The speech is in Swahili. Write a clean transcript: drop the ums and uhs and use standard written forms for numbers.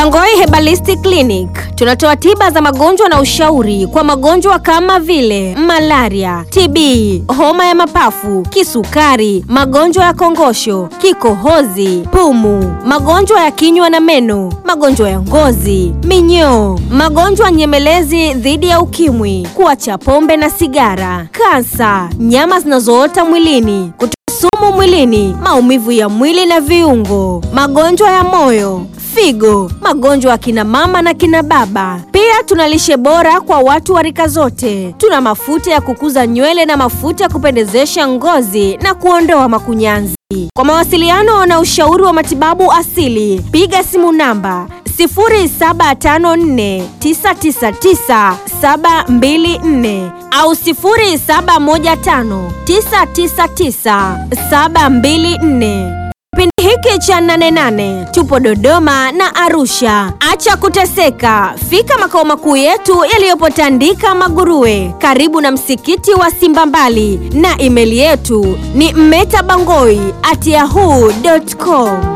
Bangoi Herbalistic Clinic. Tunatoa tiba za magonjwa na ushauri kwa magonjwa kama vile malaria, TB, homa ya mapafu, kisukari, magonjwa ya kongosho, kikohozi, pumu, magonjwa ya kinywa na meno, magonjwa ya ngozi, minyoo, magonjwa nyemelezi dhidi ya ukimwi, kuacha pombe na sigara, kansa, nyama zinazoota mwilini, sumu mwilini, maumivu ya mwili na viungo, magonjwa ya moyo, figo, magonjwa ya kina mama na kina baba. Pia tuna lishe bora kwa watu wa rika zote. Tuna mafuta ya kukuza nywele na mafuta ya kupendezesha ngozi na kuondoa makunyanzi. Kwa mawasiliano na ushauri wa matibabu asili, piga simu namba 0754999724 au 0715999724. Kipindi hiki cha 88 tupo Dodoma na Arusha. Acha kuteseka, fika makao makuu yetu yaliyopo Tandika Maguruwe, karibu na msikiti wa Simba Mbali, na email yetu ni mmetabangoi@yahoo.com.